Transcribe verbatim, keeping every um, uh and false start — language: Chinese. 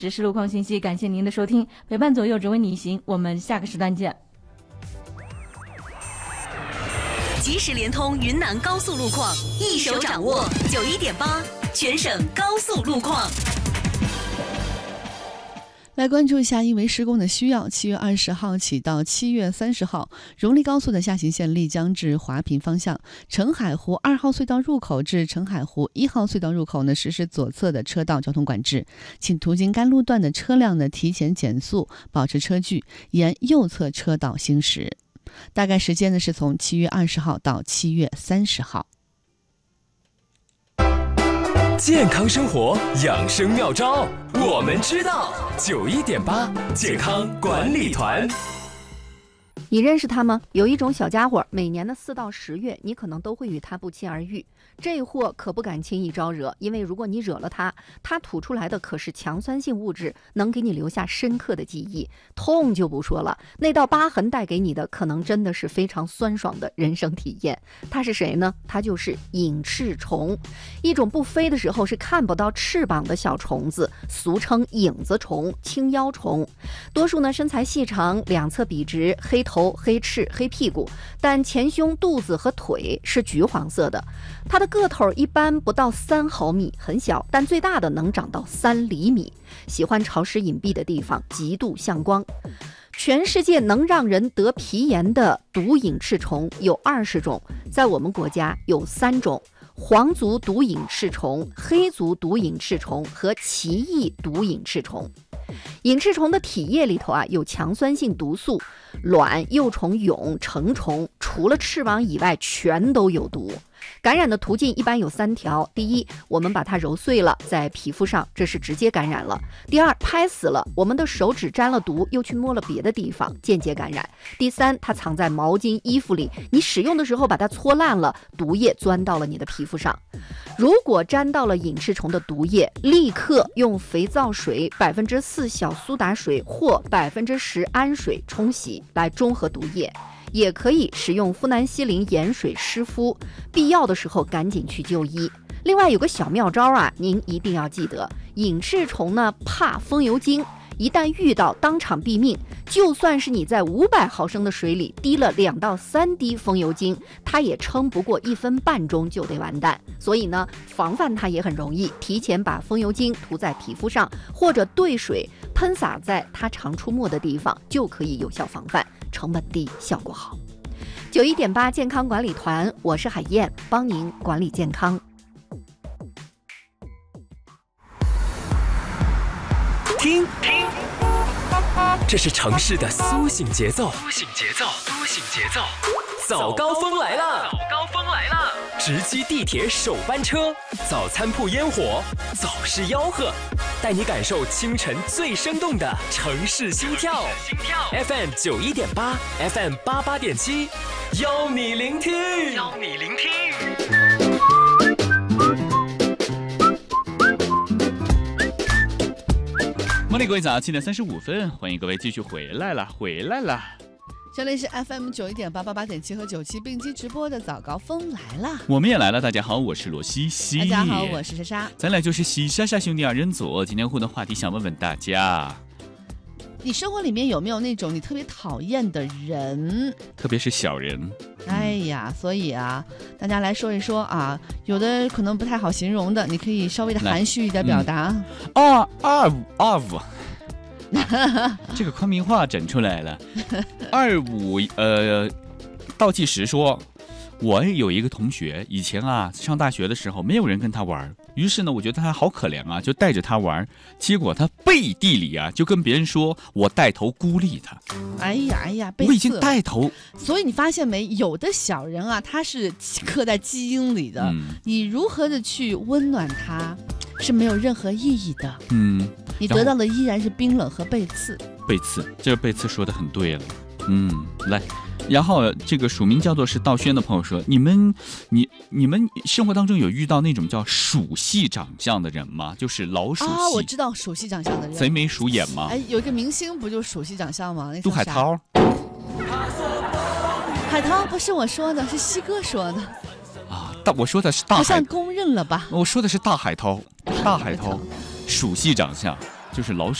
实时路况信息，感谢您的收听，陪伴左右只为你行，我们下个时段见。 即时联通云南高速路况，一手掌握九一点八全省高速路况。 来关注一下，因为施工的需要，七月二十号起到七月三十号，荣丽高速的下行线丽江至华坪方向，澄海湖二号隧道入口至澄海湖一号隧道入口呢，实施左侧的车道交通管制，请途经该路段的车辆呢提前减速，保持车距，沿右侧车道行驶。大概时间呢是从七月二十号到七月三十号。 健康生活养生妙招，我们知道。九一点八健康管理团。 你认识它吗？有一种小家伙，每年的四到十月，你可能都会与它不期而遇。这货可不敢轻易招惹，因为如果你惹了它，它吐出来的可是强酸性物质，能给你留下深刻的记忆。痛就不说了，那道疤痕带给你的，可能真的是非常酸爽的人生体验。它是谁呢？它就是隐翅虫，一种不飞的时候是看不到翅膀的小虫子，俗称影子虫、青腰虫。多数呢身材细长，两侧笔直，黑头、黑翅、黑屁股，但前胸、肚子和腿是橘黄色的。它的个头一般不到三毫米，很小，但最大的能长到三厘米。喜欢潮湿隐蔽的地方，极度向光。全世界能让人得皮炎的毒隐翅虫有二十种，在我们国家有三种：黄足毒隐翅虫、黑足毒隐翅虫和奇异毒隐翅虫。隐翅虫的体液里头啊有强酸性毒素，卵、幼虫、蛹、成虫除了翅膀以外全都有毒。感染的途径一般有三条：第一，我们把它揉碎了在皮肤上，这是直接感染了；第二，拍死了，我们的手指沾了毒又去摸了别的地方，间接感染；第三，它藏在毛巾、衣服里，你使用的时候把它搓烂了，毒液钻到了你的皮肤上。如果沾到了隐翅虫的毒液，立刻用肥皂水百分之四小苏打水或百分之十氨水冲洗来中和毒液。也可以使用呋喃西林盐水湿敷，必要的时候赶紧去就医。另外有个小妙招啊，您一定要记得，隐翅虫呢怕风油精，一旦遇到当场毙命，就算是你在五百毫升的水里滴了两到三滴风油精，它也撑不过一分半钟就得完蛋。所以呢，防范它也很容易，提前把风油精涂在皮肤上，或者兑水喷洒在它常出没的地方，就可以有效防范，成本低，效果好。九一点八健康管理团，我是海燕，帮您管理健康。 听听，这是城市的苏醒节奏，苏醒节奏，苏醒节奏。早高峰来了，早高峰来了！直击地铁首班车，早餐铺烟火，早市吆喝，带你感受清晨最生动的城市心跳。F M 九一点八 ，F M 八八点七，邀你聆听，邀你聆听。 莫里各位早，七点三十五分，欢迎各位继续回来了，回来了。 这里是 F M 九一点八八八点七和九七并机直播的早高峰来了， 我们也来了。大家好，我是罗西西。 大家好，我是莎莎。 咱俩就是西莎莎兄弟二人组。今天互动话题想问问大家， 你生活里面有没有那种你特别讨厌的人？ 特别是小人。 哎呀，所以啊，大家来说一说啊，有的可能不太好形容的，你可以稍微的含蓄一点表达。 二二五二五。这个昆明话整出来了。二五呃，倒计时说，我有一个同学，以前啊上大学的时候没有人跟他玩，于是呢我觉得他好可怜啊，就带着他玩，结果他背地里啊就跟别人说我带头孤立他。 哎呀哎呀， 我已经带头。 所以你发现没，有的小人啊他是刻在基因里的、嗯、你如何的去温暖他是没有任何意义的。 嗯， 你得到的依然是冰冷和背刺。 背刺，这个背刺说的很对了。嗯，来，然后这个署名叫做是道轩的朋友说，你们你你们生活当中有遇到那种叫鼠系长相的人吗？就是老鼠系啊，我知道鼠系长相的人， 贼眉鼠眼吗？ 哎，有一个明星不就鼠系长相吗？那杜海涛。 海涛不是我说的，是西哥说的。 啊，大我说的是大海， 好像公认了吧？ 我说的是大海涛，大海涛，鼠系长相。 就是老